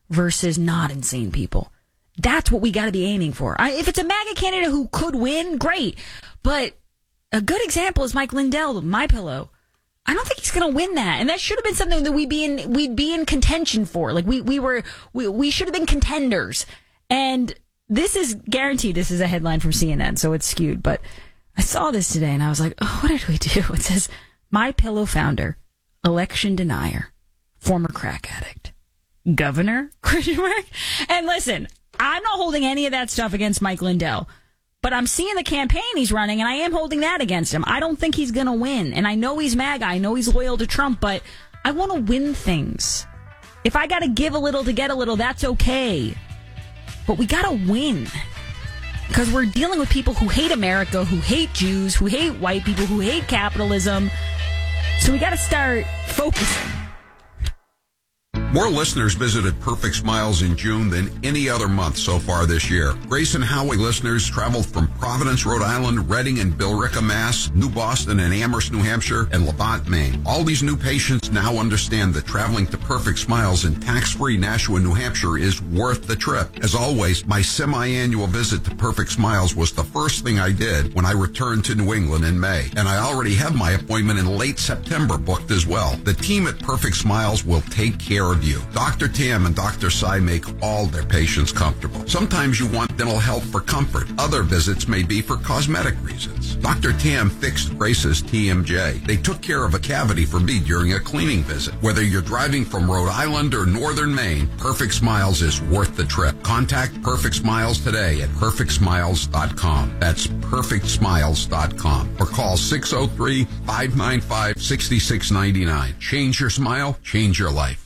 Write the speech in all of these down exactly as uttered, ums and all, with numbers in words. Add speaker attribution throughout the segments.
Speaker 1: versus not insane people. That's what we got to be aiming for. I, if it's a MAGA candidate who could win, great. But a good example is Mike Lindell, MyPillow. I don't think he's going to win that, and that should have been something that we'd be in we'd be in contention for. Like we we were we we should have been contenders. And this is guaranteed. This is a headline from C N N, so it's skewed. But I saw this today, and I was like, oh, what did we do? It says MyPillow founder, election denier, former crack addict, governor, question mark. And listen, I'm not holding any of that stuff against Mike Lindell. But I'm seeing the campaign he's running, and I am holding that against him. I don't think he's going to win. And I know he's MAGA. I know he's loyal to Trump, but I want to win things. If I got to give a little to get a little, that's okay. But we got to win. Because we're dealing with people who hate America, who hate Jews, who hate white people, who hate capitalism. So we got to start focusing.
Speaker 2: More listeners visited Perfect Smiles in June than any other month so far this year. Grace and Howie listeners traveled from Providence, Rhode Island, Reading and Billerica, Mass., New Boston and Amherst, New Hampshire, and Levant, Maine. All these new patients now understand that traveling to Perfect Smiles in tax-free Nashua, New Hampshire is worth the trip. As always, my semi-annual visit to Perfect Smiles was the first thing I did when I returned to New England in May. And I already have my appointment in late September booked as well. The team at Perfect Smiles will take care of you. Doctor Tam and Doctor Sai make all their patients comfortable. Sometimes you want dental help for comfort. Other visits may be for cosmetic reasons. Doctor Tam fixed Grace's T M J. They took care of a cavity for me during a cleaning visit. Whether you're driving from Rhode Island or Northern Maine, Perfect Smiles is worth the trip. Contact Perfect Smiles today at perfect smiles dot com. That's perfect smiles dot com. Or call six oh three, five nine five, six six nine nine. Change your smile, change your life.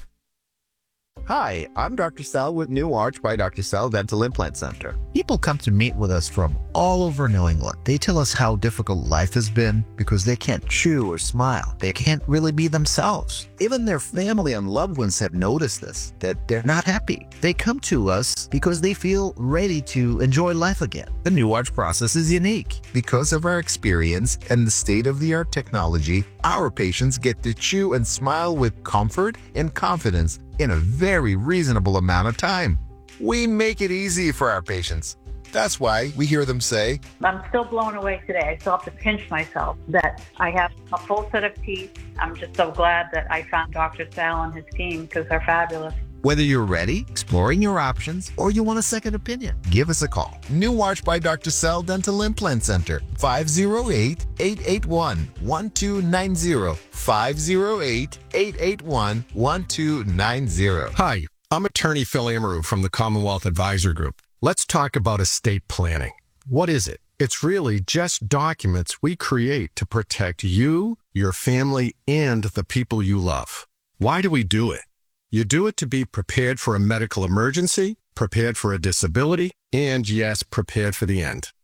Speaker 3: Hi, I'm Doctor Sal with New Arch by Doctor Sal Dental Implant Center. People come to meet with us from all over New England. They tell us how difficult life has been because they can't chew or smile. They can't really be themselves. Even their family and loved ones have noticed this, that they're not happy. They come to us because they feel ready to enjoy life again. The New Arch process is unique. Because of our experience and the state-of-the-art technology, our patients get to chew and smile with comfort and confidence in a very reasonable amount of time. We make it easy for our patients. That's why we hear them say,
Speaker 4: I'm still blown away today. I still have to pinch myself that I have a full set of teeth. I'm just so glad that I found Doctor Sal and his team because they're fabulous.
Speaker 3: Whether you're ready, exploring your options, or you want a second opinion, give us a call. New Arch by Doctor Sal Dental Implant Center, five oh eight, eight eight one, one two nine zero, five oh eight, eight eight one, one two nine zero.
Speaker 5: Hi, I'm attorney Phil Amaru from the Commonwealth Advisor Group. Let's talk about estate planning. What is it? It's really just documents we create to protect you, your family, and the people you love. Why do we do it? You do it to be prepared for a medical emergency, prepared for a disability, and yes, prepared for the end.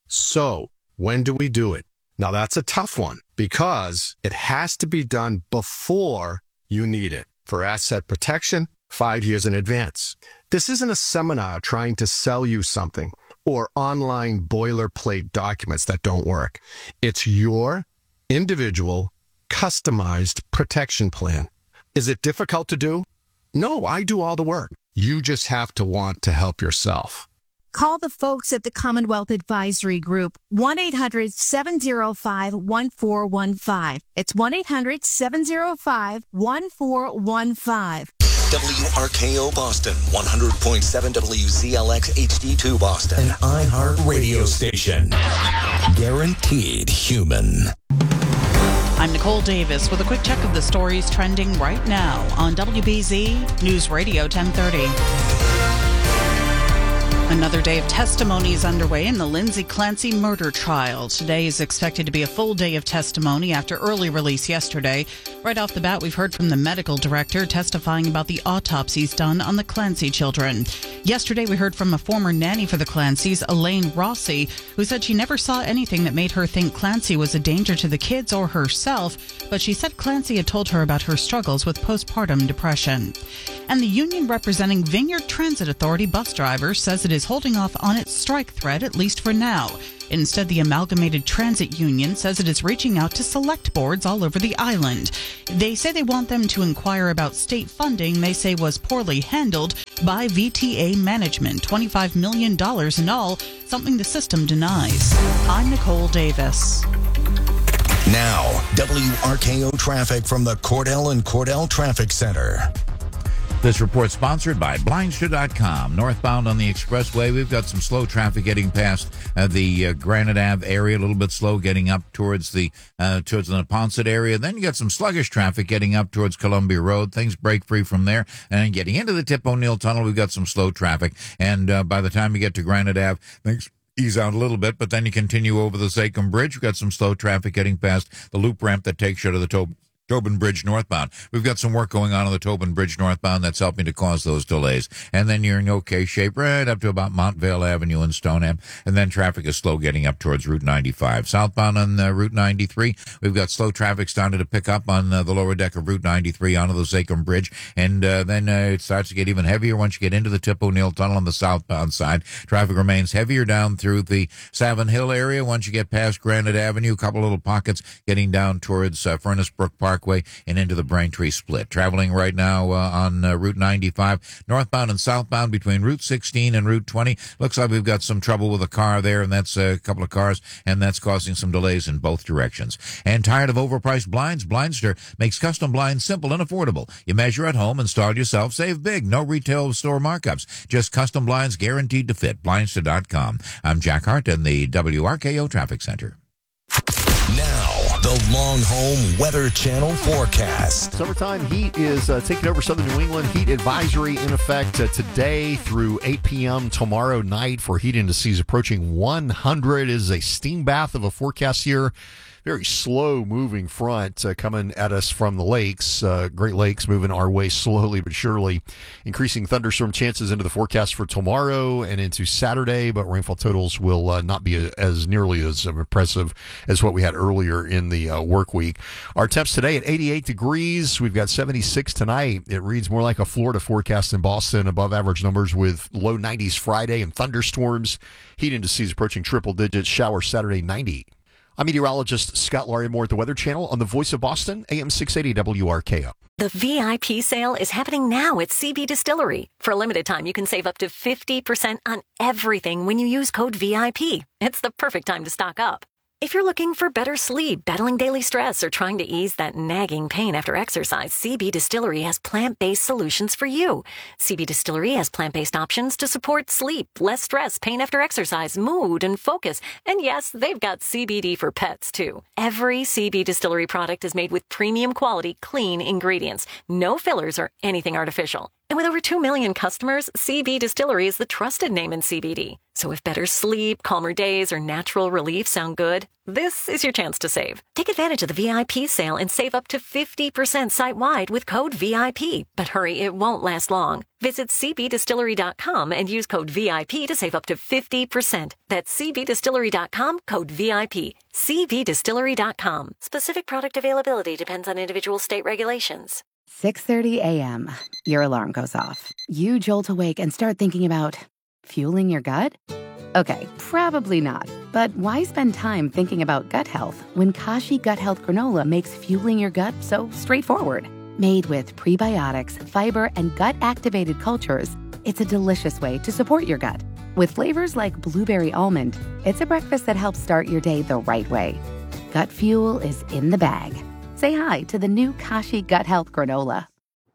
Speaker 5: So, when do we do it? Now that's a tough one because it has to be done before you need it. For asset protection, five years in advance. This isn't a seminar trying to sell you something or online boilerplate documents that don't work. It's your individual, customized protection plan. Is it difficult to do? No, I do all the work. You just have to want to help yourself.
Speaker 6: Call the folks at the Commonwealth Advisory Group, one eight hundred, seven oh five, one four one five. It's one eight hundred, seven oh five, one four one five.
Speaker 7: W R K O Boston, one hundred point seven W Z L X H D two Boston. An iHeart radio station. Guaranteed human.
Speaker 8: I'm Nicole Davis with a quick check of the stories trending right now on W B Z News Radio ten thirty. Another day of testimony is underway in the Lindsay Clancy murder trial. Today is expected to be a full day of testimony after early release yesterday. Right off the bat, we've heard from the medical director testifying about the autopsies done on the Clancy children. Yesterday, we heard from a former nanny for the Clancys, Elaine Rossi, who said she never saw anything that made her think Clancy was a danger to the kids or herself, but she said Clancy had told her about her struggles with postpartum depression. And the union representing Vineyard Transit Authority bus drivers says it is holding off on its strike threat, at least for now. Instead, the Amalgamated Transit Union says it is reaching out to select boards all over the island. They say they want them to inquire about state funding they say was poorly handled by V T A Management, twenty-five million dollars in all, something the system denies. I'm Nicole Davis.
Speaker 7: Now, W R K O traffic from the Cordell and Cordell Traffic Center.
Speaker 9: This report sponsored by Blindster dot com. Northbound on the expressway, we've got some slow traffic getting past uh, the uh, Granite Ave area, a little bit slow getting up towards the uh, towards the Neponset area. Then you got some sluggish traffic getting up towards Columbia Road. Things break free from there. And then getting into the Tip O'Neill Tunnel, we've got some slow traffic. And uh, by the time you get to Granite Ave, things ease out a little bit, but then you continue over the Sachem Bridge. We've got some slow traffic getting past the loop ramp that takes you to the Tob- Tobin Bridge northbound. We've got some work going on on the Tobin Bridge northbound that's helping to cause those delays. And then you're in okay shape right up to about Montvale Avenue and Stoneham. And then traffic is slow getting up towards Route ninety-five. Southbound on uh, Route ninety-three, we've got slow traffic starting to pick up on uh, the lower deck of Route ninety-three onto the Sachem Bridge. And uh, then uh, it starts to get even heavier once you get into the Tip O'Neill Tunnel on the southbound side. Traffic remains heavier down through the Savin Hill area. Once you get past Granite Avenue, a couple little pockets getting down towards uh, Furnace Brook Parkway and into the Braintree Split. Traveling right now uh, on uh, Route ninety-five, northbound and southbound between Route sixteen and Route twenty. Looks like we've got some trouble with a car there, and that's a couple of cars, and that's causing some delays in both directions. And tired of overpriced blinds? Blindster makes custom blinds simple and affordable. You measure at home, install yourself, save big. No retail store markups. Just custom blinds guaranteed to fit. Blindster dot com. I'm Jack Hart in the W R K O Traffic Center.
Speaker 7: Now, the Long Home Weather Channel forecast.
Speaker 3: Summertime heat is uh, taking over southern New England. Heat advisory in effect uh, today through eight p.m. tomorrow night for heat indices approaching one hundred. It is a steam bath of a forecast here. Very slow-moving front uh, coming at us from the lakes. Uh, Great Lakes moving our way slowly but surely. Increasing thunderstorm chances into the forecast for tomorrow and into Saturday, but rainfall totals will uh, not be as nearly as impressive as what we had earlier in the uh, work week. Our temps today at eighty-eight degrees. We've got seventy-six tonight. It reads more like a Florida forecast in Boston. Above average numbers with low nineties Friday and thunderstorms. Heat indices approaching triple digits. Shower Saturday, ninety. I'm meteorologist Scott Larimore at the Weather Channel on the Voice of Boston, A M six eighty W R K O.
Speaker 10: The V I P sale is happening now at C B Distillery. For a limited time, you can save up to fifty percent on everything when you use code V I P. It's the perfect time to stock up. If you're looking for better sleep, battling daily stress, or trying to ease that nagging pain after exercise, C B Distillery has plant-based solutions for you. C B Distillery has plant-based options to support sleep, less stress, pain after exercise, mood, and focus. And yes, they've got C B D for pets, too. Every C B Distillery product is made with premium quality, clean ingredients. No fillers or anything artificial. And with over two million customers, C B Distillery is the trusted name in C B D. So if better sleep, calmer days, or natural relief sound good, this is your chance to save. Take advantage of the V I P sale and save up to fifty percent site-wide with code V I P. But hurry, it won't last long. Visit C B Distillery dot com and use code V I P to save up to fifty percent. That's C B Distillery dot com, code V I P. C B Distillery dot com. Specific product availability depends on individual state regulations.
Speaker 11: six thirty a.m. Your alarm goes off. You jolt awake and start thinking about fueling your gut? Okay, probably not. But why spend time thinking about gut health when Kashi Gut Health Granola makes fueling your gut so straightforward? Made with prebiotics, fiber, and gut-activated cultures, it's a delicious way to support your gut. With flavors like blueberry almond, it's a breakfast that helps start your day the right way. Gut fuel is in the bag. Say hi to the new Kashi Gut Health Granola.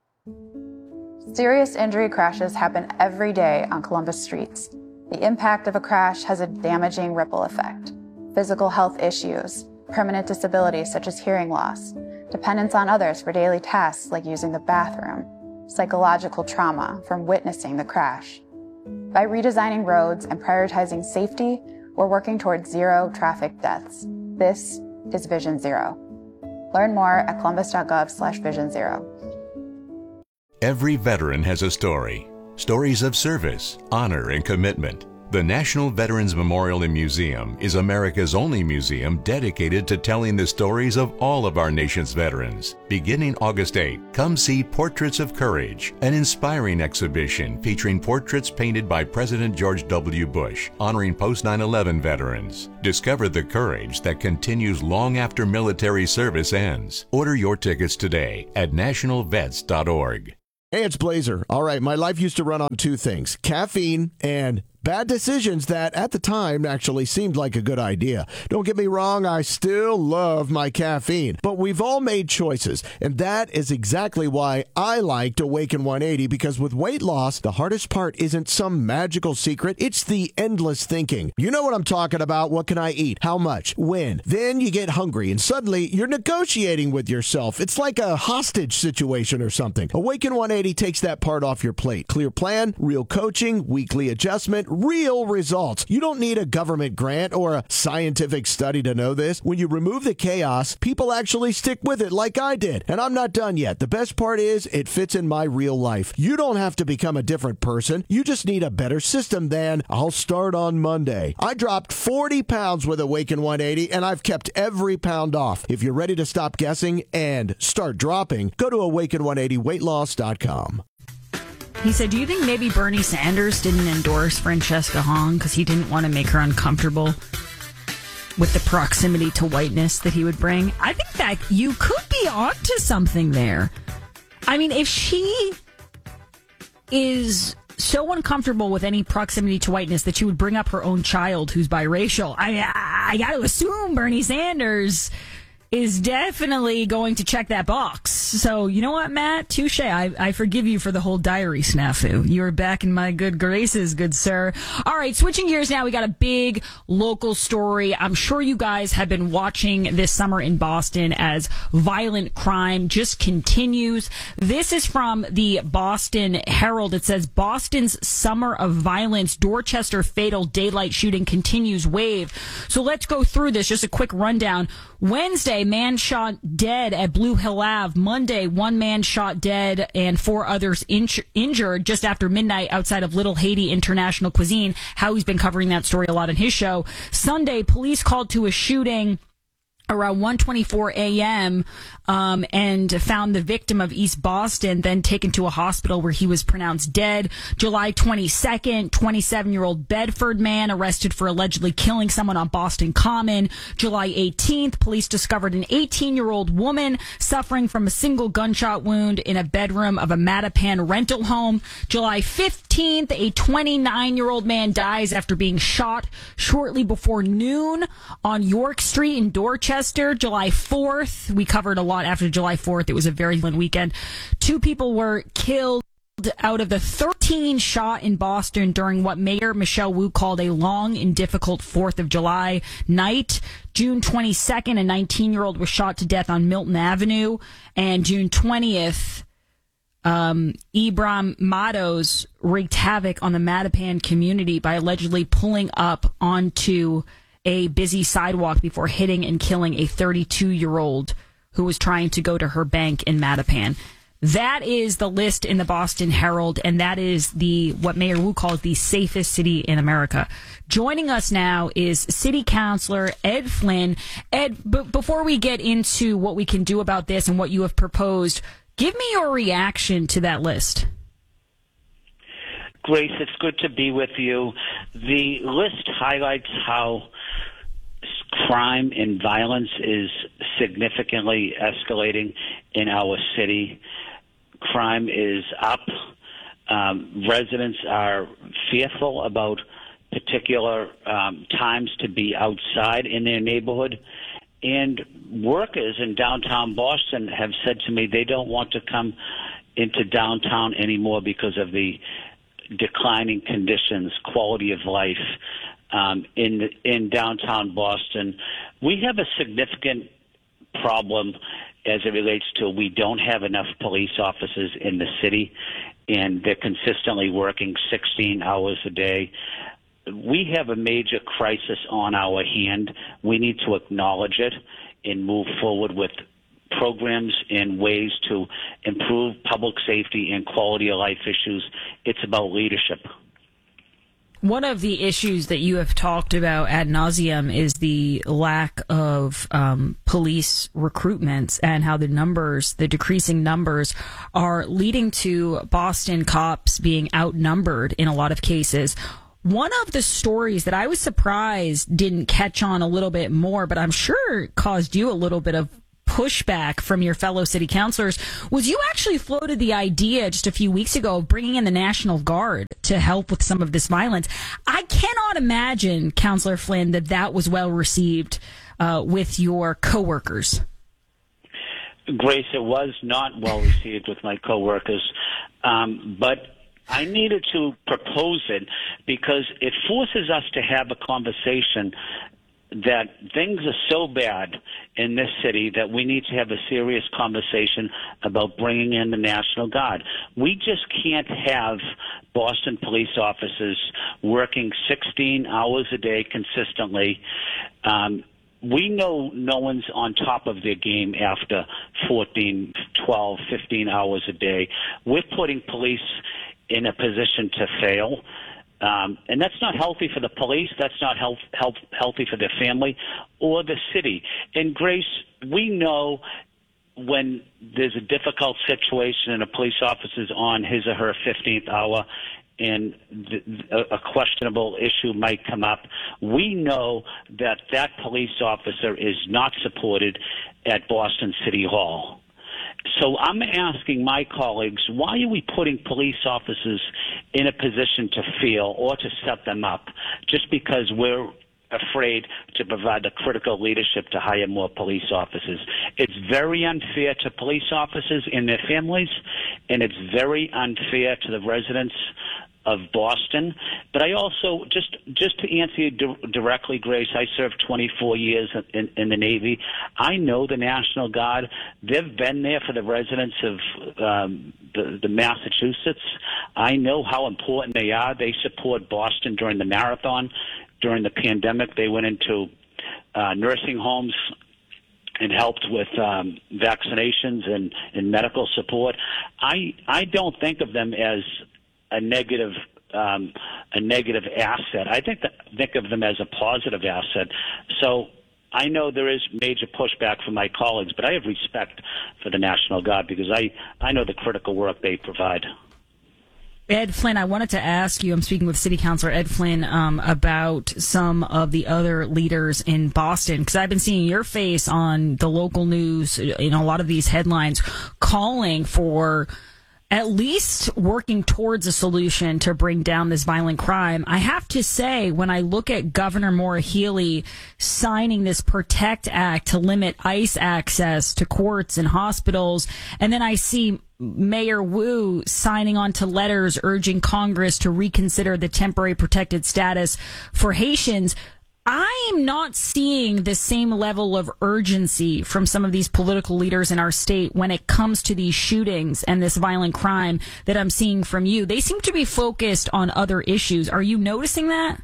Speaker 12: Serious injury crashes happen every day on Columbus streets. The impact of a crash has a damaging ripple effect. Physical health issues, permanent disabilities such as hearing loss, dependence on others for daily tasks like using the bathroom, psychological trauma from witnessing the crash. By redesigning roads and prioritizing safety, we're working towards zero traffic deaths. This is Vision Zero. Learn more at columbus.gov slash vision zero.
Speaker 13: Every veteran has a story. Stories of service, honor, and commitment. The National Veterans Memorial and Museum is America's only museum dedicated to telling the stories of all of our nation's veterans. Beginning August eighth, come see Portraits of Courage, an inspiring exhibition featuring portraits painted by President George W. Bush, honoring post nine eleven veterans. Discover the courage that continues long after military service ends. Order your tickets today at national vets dot org.
Speaker 14: Hey, it's Blazer. All right, my life used to run on two things, caffeine and bad decisions that at the time actually seemed like a good idea. Don't get me wrong, I still love my caffeine, but we've all made choices, and that is exactly why I liked Awaken one eighty, because with weight loss, the hardest part isn't some magical secret, it's the endless thinking. You know what I'm talking about. What can I eat? How much? When? Then you get hungry, and suddenly you're negotiating with yourself. It's like a hostage situation or something. Awaken one eighty takes that part off your plate. Clear plan, real coaching, weekly adjustment, real results. You don't need a government grant or a scientific study to know this. When you remove the chaos, people actually stick with it like I did. And I'm not done yet. The best part is it fits in my real life. You don't have to become a different person. You just need a better system than I'll start on Monday. I dropped forty pounds with Awaken one eighty, and I've kept every pound off. If you're ready to stop guessing and start dropping, go to awaken one eighty weight loss dot com.
Speaker 1: He said, do you think maybe Bernie Sanders didn't endorse Francesca Hong because he didn't want to make her uncomfortable with the proximity to whiteness that he would bring? I think that you could be onto something there. I mean, if she is so uncomfortable with any proximity to whiteness that she would bring up her own child who's biracial, I, I, I got to assume Bernie Sanders is definitely going to check that box. So, you know what, Matt? Touche. I, I forgive you for the whole diary snafu. You're back in my good graces, good sir. All right, switching gears now. We got a big local story. I'm sure you guys have been watching this summer in Boston as violent crime just continues. This is from the Boston Herald. It says, Boston's summer of violence, Dorchester fatal daylight shooting continues wave. So let's go through this. Just a quick rundown. Wednesday, man shot dead at Blue Hill Avenue. Monday, one man shot dead and four others in- injured just after midnight outside of Little Haiti International Cuisine. Howie's been covering that story a lot on his show. Sunday, police called to a shooting around one twenty-four a.m. Um, and found the victim of East Boston, then taken to a hospital where he was pronounced dead. July twenty-second, twenty-seven-year-old Bedford man arrested for allegedly killing someone on Boston Common. July eighteenth, police discovered an eighteen-year-old woman suffering from a single gunshot wound in a bedroom of a Mattapan rental home. July fifteenth, a twenty-nine-year-old man dies after being shot shortly before noon on York Street in Dorchester. July fourth, we covered a lot after July fourth. It was a very fun weekend. Two people were killed out of the thirteen shot in Boston during what Mayor Michelle Wu called a long and difficult fourth of July night. June twenty-second, a nineteen-year-old was shot to death on Milton Avenue. And June twentieth, um, Ibram Matos wreaked havoc on the Mattapan community by allegedly pulling up onto a busy sidewalk before hitting and killing a thirty-two-year-old who was trying to go to her bank in Mattapan. That is the list in the Boston Herald, and that is the what Mayor Wu calls the safest city in America. Joining us now is City Councilor Ed Flynn. Ed, b- before we get into what we can do about this and what you have proposed, give me your reaction to that list.
Speaker 15: Grace, it's good to be with you. The list highlights how crime and violence is significantly escalating in our city. Crime is up. Um, residents are fearful about particular um, times to be outside in their neighborhood. And workers in downtown Boston have said to me they don't want to come into downtown anymore because of the declining conditions, quality of life um, in in downtown Boston. We have a significant problem as it relates to we don't have enough police officers in the city, and they're consistently working sixteen hours a day. We have a major crisis on our hand. We need to acknowledge it and move forward with programs and ways to improve public safety and quality of life issues. It's about leadership.
Speaker 1: One of the issues that you have talked about ad nauseum is the lack of um, police recruitments and how the numbers, the decreasing numbers, are leading to Boston cops being outnumbered in a lot of cases. One of the stories that I was surprised didn't catch on a little bit more, but I'm sure caused you a little bit of pushback from your fellow city councilors was you actually floated the idea just a few weeks ago of bringing in the National Guard to help with some of this violence. I cannot imagine, Councilor Flynn, that that was well received uh, with your coworkers.
Speaker 15: Grace, it was not well received with my coworkers, um, but I needed to propose it because it forces us to have a conversation that things are so bad in this city that we need to have a serious conversation about bringing in the National Guard. We just can't have Boston police officers working sixteen hours a day consistently. Um, we know no one's on top of their game after fourteen, twelve, fifteen hours a day. We're putting police in a position to fail. Um, and that's not healthy for the police. That's not health, health, healthy for their family or the city. And Grace, we know when there's a difficult situation and a police officer's on his or her fifteenth hour and the, a questionable issue might come up, we know that that police officer is not supported at Boston City Hall. So I'm asking my colleagues, why are we putting police officers in a position to fail or to set them up just because we're afraid to provide the critical leadership to hire more police officers? It's very unfair to police officers and their families, and it's very unfair to the residents of Boston. But I also, just just to answer you di- directly, Grace, I served twenty-four years in, in the Navy. I know the National Guard. They've been there for the residents of um, the, the Massachusetts. I know how important they are. They support Boston during the marathon. During the pandemic, they went into uh, nursing homes and helped with um, vaccinations and, and medical support. I I don't think of them as a negative um, a negative asset. I think that, think of them as a positive asset. So I know there is major pushback from my colleagues, but I have respect for the National Guard because I, I know the critical work they provide.
Speaker 1: Ed Flynn, I wanted to ask you, I'm speaking with City Councilor Ed Flynn, um, about some of the other leaders in Boston, because I've been seeing your face on the local news in a lot of these headlines calling for at least working towards a solution to bring down this violent crime. I have to say, when I look at Governor Maura Healey signing this PROTECT Act to limit ICE access to courts and hospitals, and then I see Mayor Wu signing on to letters urging Congress to reconsider the temporary protected status for Haitians, I am not seeing the same level of urgency from some of these political leaders in our state when it comes to these shootings and this violent crime that I'm seeing from you. They seem to be focused on other issues. Are you noticing that?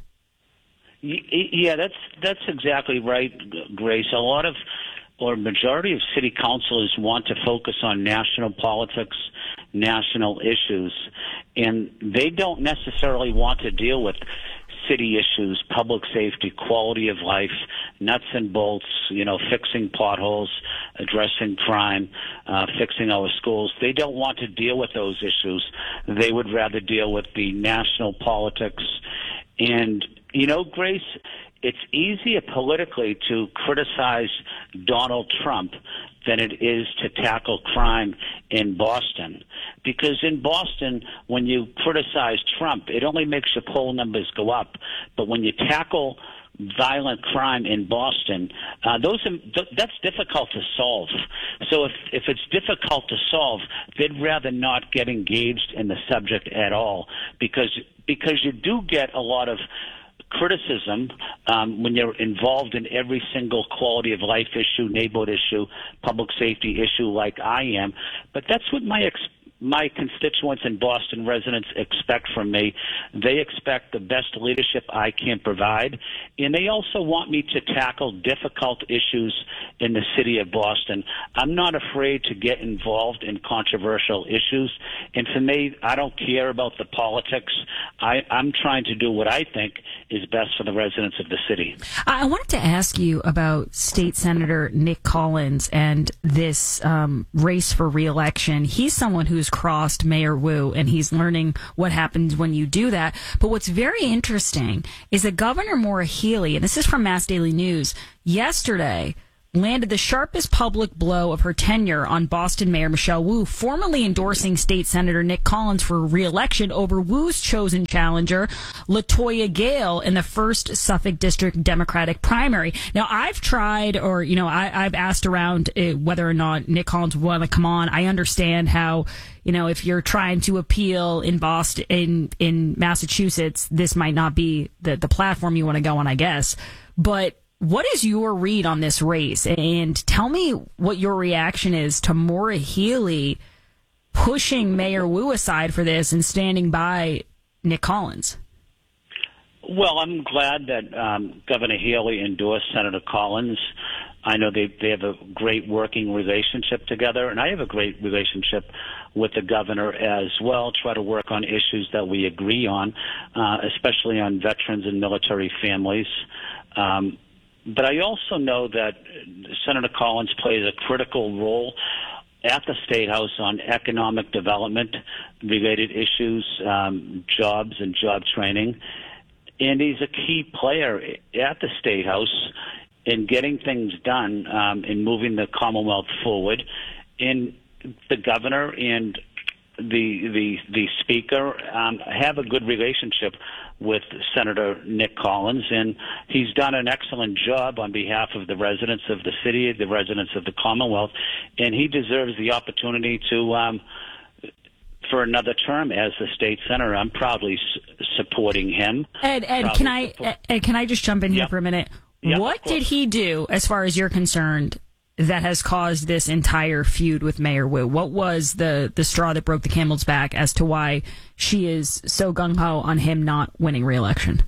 Speaker 15: Yeah, that's that's exactly right, Grace. A lot of, or majority of city councilors want to focus on national politics, national issues, and they don't necessarily want to deal with city issues, public safety, quality of life, nuts and bolts, you know, fixing potholes, addressing crime, uh, fixing our schools. They don't want to deal with those issues. They would rather deal with the national politics. And, you know, Grace, it's easier politically to criticize Donald Trump than it is to tackle crime in Boston. Because in Boston, when you criticize Trump, it only makes your poll numbers go up. But when you tackle violent crime in Boston, uh, those are, that's difficult to solve. So if, if it's difficult to solve, they'd rather not get engaged in the subject at all, because because you do get a lot of criticism um, when you're involved in every single quality of life issue, neighborhood issue, public safety issue like I am. But that's what my ex- my constituents and Boston residents expect from me. They expect the best leadership I can provide, and they also want me to tackle difficult issues in the city of Boston. I'm not afraid to get involved in controversial issues, and for me, I don't care about the politics. I, I'm trying to do what I think is best for the residents of the city.
Speaker 1: I wanted to ask you about State Senator Nick Collins and this um, race for re-election. He's someone who's crossed Mayor Wu, and he's learning what happens when you do that. But what's very interesting is that Governor Maura Healey, and this is from Mass Daily News, yesterday landed the sharpest public blow of her tenure on Boston Mayor Michelle Wu, formally endorsing State Senator Nick Collins for re-election over Wu's chosen challenger, LaToya Gale, in the first Suffolk District Democratic primary. Now, I've tried, or, you know, I, I've asked around uh, whether or not Nick Collins would want to come on. I understand how, you know, if you're trying to appeal in Boston, in, in Massachusetts, this might not be the, the platform you want to go on, I guess. But what is your read on this race? And tell me what your reaction is to Maura Healey pushing Mayor Wu aside for this and standing by Nick Collins.
Speaker 15: Well, I'm glad that um, Governor Healey endorsed Senator Collins. I know they, they have a great working relationship together, and I have a great relationship with the governor as well, try to work on issues that we agree on, uh, especially on veterans and military families. Um, But I also know that Senator Collins plays a critical role at the State House on economic development-related issues, um, jobs and job training. And he's a key player at the State House in getting things done, um, in moving the Commonwealth forward. And the governor and the the the speaker um, have a good relationship with Senator Nick Collins, and he's done an excellent job on behalf of the residents of the city, the residents of the Commonwealth, and he deserves the opportunity to um, for another term as the state senator. I'm proudly s- supporting him.
Speaker 1: Ed, Ed,
Speaker 15: Proudly
Speaker 1: can I
Speaker 15: support-
Speaker 1: Ed, can I just jump in here
Speaker 15: Yep.
Speaker 1: for a minute?
Speaker 15: Yep,
Speaker 1: What
Speaker 15: of course.
Speaker 1: did he do, as far as you're concerned, that has caused this entire feud with Mayor Wu? What was the, the straw that broke the camel's back as to why she is so gung-ho on him not winning re-election?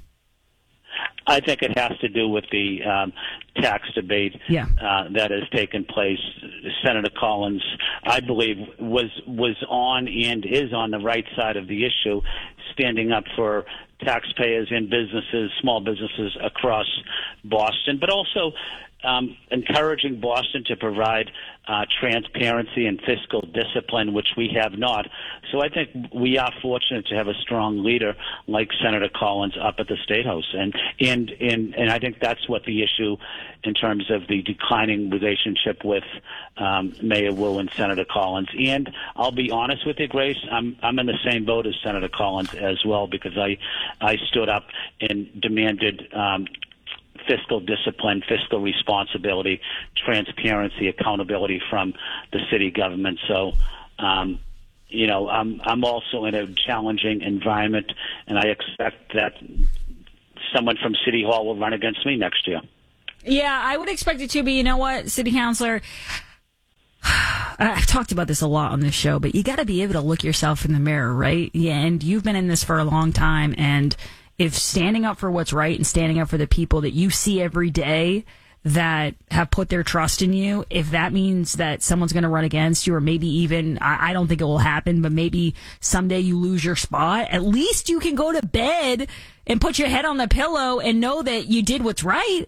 Speaker 15: I think it has to do with the um, tax debate
Speaker 1: Yeah.
Speaker 15: uh, that has taken place. Senator Collins, I believe, was was on and is on the right side of the issue, standing up for taxpayers and businesses, small businesses across Boston, but also um, encouraging Boston to provide uh, transparency and fiscal discipline, which we have not. So I think we are fortunate to have a strong leader like Senator Collins up at the State House. And, and, and, and I think that's what the issue in terms of the declining relationship with um, Mayor Wu and Senator Collins. And I'll be honest with you, Grace, I'm, I'm in the same boat as Senator Collins as well, because I, I stood up and demanded um, fiscal discipline, fiscal responsibility, transparency, accountability from the city government. So, um, you know, I'm I'm also in a challenging environment, and I expect that someone from City Hall will run against me next year.
Speaker 1: Yeah, I would expect it to be. You know what, City Councilor? I've talked about this a lot on this show, but you got to be able to look yourself in the mirror, right? Yeah, and you've been in this for a long time, and if standing up for what's right and standing up for the people that you see every day that have put their trust in you, if that means that someone's going to run against you, or maybe even, I, I don't think it will happen, but maybe someday you lose your spot, at least you can go to bed and put your head on the pillow and know that you did what's right.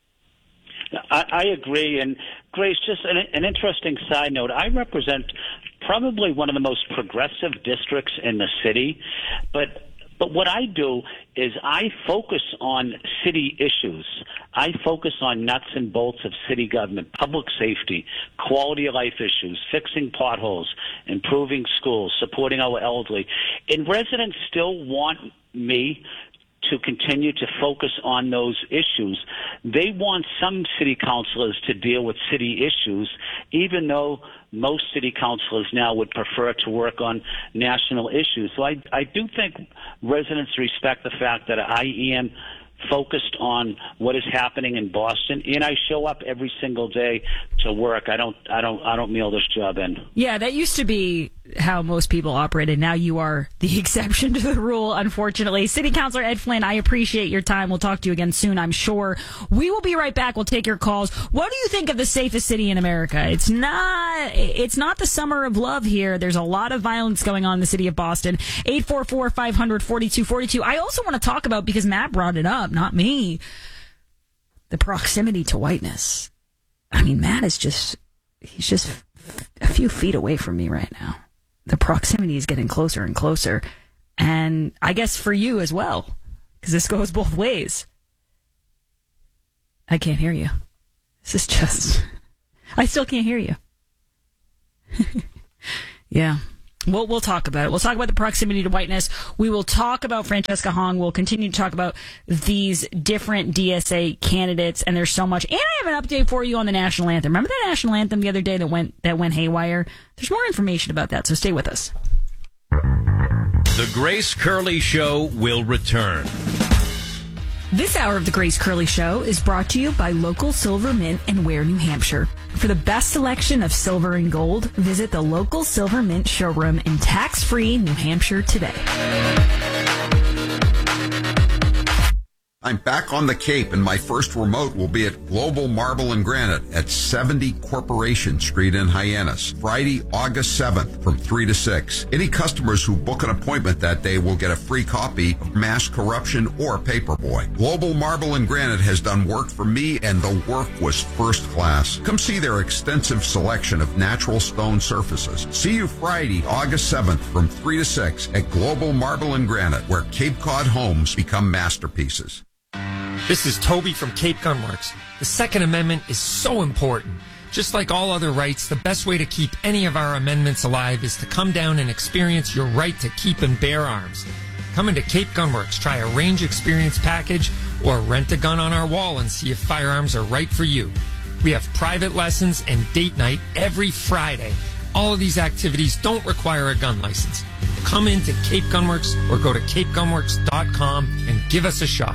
Speaker 15: I, I agree. And Grace, just an, an interesting side note, I represent probably one of the most progressive districts in the city, but But what I do is I focus on city issues. I focus on nuts and bolts of city government, public safety, quality of life issues, fixing potholes, improving schools, supporting our elderly. And residents still want me to continue to focus on those issues. They want some city councilors to deal with city issues, even though most city councilors now would prefer to work on national issues. So I, I do think residents respect the fact that I am focused on what is happening in Boston, and I show up every single day to work. I don't, I don't, I don't mail this job in.
Speaker 1: Yeah, that used to be how most people operated. Now you are the exception to the rule, unfortunately. City Councilor Ed Flynn, I appreciate your time. We'll talk to you again soon, I'm sure. We will be right back. We'll take your calls. What do you think of the safest city in America? It's not, it's not the summer of love here. There's a lot of violence going on in the city of Boston. eight four four, five hundred, forty-two forty-two. I also want to talk about, because Matt brought it up, not me, the proximity to whiteness. I mean, Matt is just, he's just a few feet away from me right now. The proximity is getting closer and closer. And I guess for you as well, because this goes both ways. I can't hear you. This is just, I still can't hear you. Yeah. We'll, we'll talk about it. We'll talk about the proximity to whiteness. We will talk about Francesca Hong. We'll continue to talk about these different D S A candidates, and there's so much. And I have an update for you on the national anthem. Remember that national anthem the other day that went that went haywire? There's more information about that, so stay with us.
Speaker 16: The Grace Curley Show will return.
Speaker 1: This hour of the Grace Curley Show is brought to you by local Silver Mint in Ware, New Hampshire. For the best selection of silver and gold, visit the local Silver Mint showroom in tax-free New Hampshire today.
Speaker 2: I'm back on the Cape, and my first remote will be at Global Marble and Granite at seventy Corporation Street in Hyannis, Friday, August seventh from three to six. Any customers who book an appointment that day will get a free copy of Mass Corruption or Paperboy. Global Marble and Granite has done work for me, and the work was first class. Come see their extensive selection of natural stone surfaces. See you Friday, August seventh from three to six at Global Marble and Granite, where Cape Cod homes become masterpieces.
Speaker 17: This is Toby from Cape Gunworks. The Second Amendment is so important. Just like all other rights, the best way to keep any of our amendments alive is to come down and experience your right to keep and bear arms. Come into Cape Gunworks, try a range experience package, or rent a gun on our wall and see if firearms are right for you. We have private lessons and date night every Friday. All of these activities don't require a gun license. Come into Cape Gunworks or go to cape gunworks dot com and give us a shot.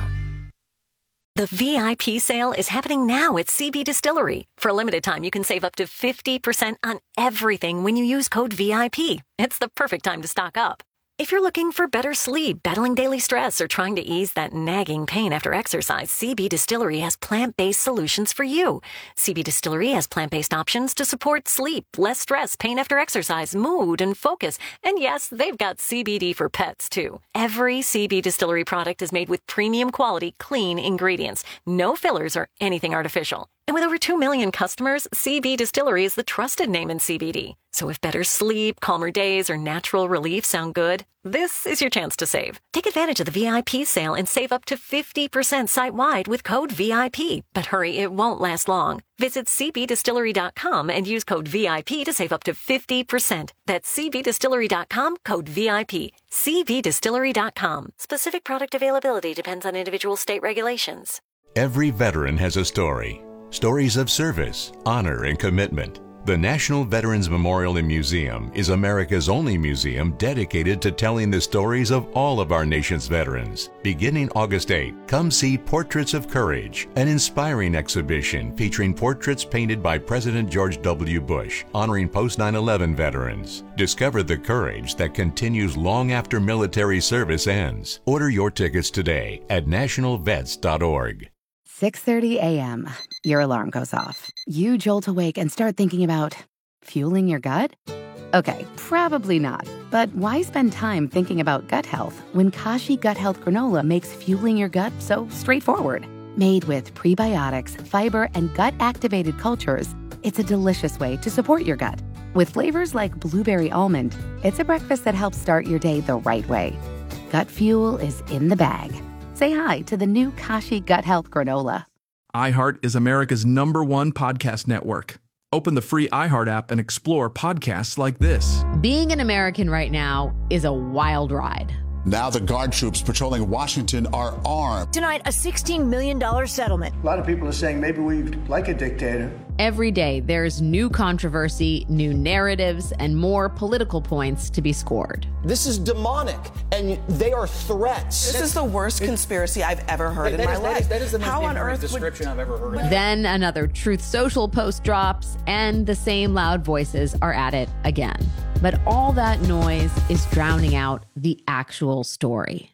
Speaker 10: The V I P sale is happening now at C B Distillery. For a limited time, you can save up to fifty percent on everything when you use code V I P. It's the perfect time to stock up. If you're looking for better sleep, battling daily stress, or trying to ease that nagging pain after exercise, C B Distillery has plant-based solutions for you. C B Distillery has plant-based options to support sleep, less stress, pain after exercise, mood, and focus. And yes, they've got C B D for pets, too. Every C B Distillery product is made with premium quality, clean ingredients. No fillers or anything artificial. And with over two million customers, C B Distillery is the trusted name in C B D. So if better sleep, calmer days, or natural relief sound good, this is your chance to save. Take advantage of the V I P sale and save up to fifty percent site-wide with code V I P. But hurry, it won't last long. Visit c b distillery dot com and use code V I P to save up to fifty percent. That's c b distillery dot com, code V I P. c b distillery dot com. Specific product availability depends on individual state regulations.
Speaker 13: Every veteran has a story. Stories of service, honor, and commitment. The National Veterans Memorial and Museum is America's only museum dedicated to telling the stories of all of our nation's veterans. Beginning August eighth, come see Portraits of Courage, an inspiring exhibition featuring portraits painted by President George W. Bush, honoring post nine eleven veterans. Discover the courage that continues long after military service ends. Order your tickets today at national vets dot org.
Speaker 11: six thirty a.m. Your alarm goes off. You jolt awake and start thinking about fueling your gut? Okay, probably not. But why spend time thinking about gut health when Kashi Gut Health Granola makes fueling your gut so straightforward? Made with prebiotics, fiber, and gut-activated cultures, it's a delicious way to support your gut. With flavors like blueberry almond, it's a breakfast that helps start your day the right way. Gut fuel is in the bag. Say hi to the new Kashi Gut Health Granola.
Speaker 18: iHeart is America's number one podcast network. Open the free iHeart app and explore podcasts like this.
Speaker 19: Being an American right now is a wild ride.
Speaker 20: Now the guard troops patrolling Washington are armed.
Speaker 21: Tonight, a sixteen million dollars settlement.
Speaker 22: A lot of people are saying maybe we like a dictator.
Speaker 19: Every day, there's new controversy, new narratives, and more political points to be scored.
Speaker 23: This is demonic, and they are threats.
Speaker 24: This is the worst conspiracy I've ever heard
Speaker 23: that
Speaker 24: in my
Speaker 23: is,
Speaker 24: life.
Speaker 23: That is, that is the most
Speaker 24: How on earth
Speaker 23: description
Speaker 24: would...
Speaker 23: I've ever heard.
Speaker 19: Then another Truth Social post drops, and the same loud voices are at it again. But all that noise is drowning out the actual story.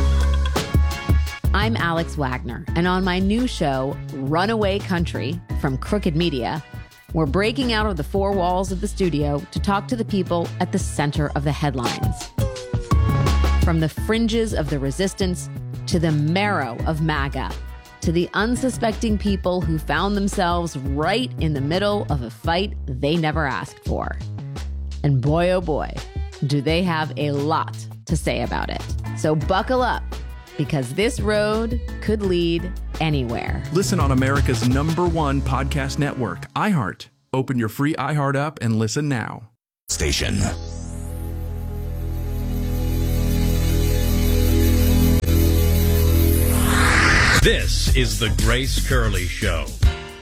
Speaker 19: I'm Alex Wagner, and on my new show, Runaway Country, from Crooked Media, we're breaking out of the four walls of the studio to talk to the people at the center of the headlines. From the fringes of the resistance to the marrow of MAGA, to the unsuspecting people who found themselves right in the middle of a fight they never asked for. And boy, oh boy, do they have a lot to say about it. So buckle up, because this road could lead anywhere.
Speaker 18: Listen on America's number one podcast network, iHeart. Open your free iHeart app and listen now.
Speaker 7: Station.
Speaker 16: This is the Grace Curley Show.